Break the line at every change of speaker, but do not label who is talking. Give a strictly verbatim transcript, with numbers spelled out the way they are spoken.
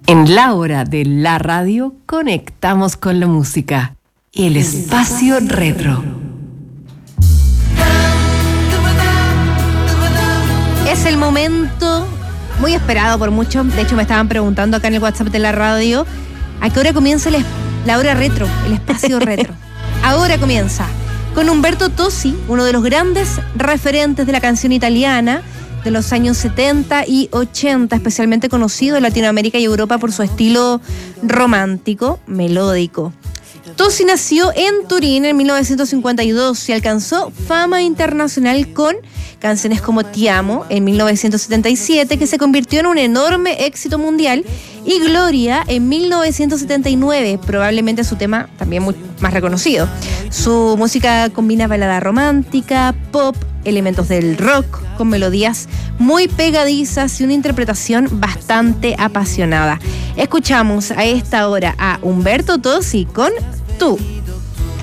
En la hora de la radio conectamos con la música. El espacio retro.
Es el momento muy esperado por muchos. De hecho, me estaban preguntando acá en el WhatsApp de la radio a qué hora comienza el es- la hora retro, el espacio retro. Ahora comienza con Umberto Tozzi, uno de los grandes referentes de la canción italiana de los años setenta y ochenta, especialmente conocido en Latinoamérica y Europa por su estilo romántico, melódico. Tozzi nació en Turín en mil novecientos cincuenta y dos y alcanzó fama internacional con canciones como Ti Amo en mil novecientos setenta y siete, que se convirtió en un enorme éxito mundial, y Gloria en mil novecientos setenta y nueve, probablemente su tema también muy más reconocido. Su música combina balada romántica, pop, elementos del rock, con melodías muy pegadizas y una interpretación bastante apasionada. Escuchamos a esta hora a Umberto Tozzi con Tú.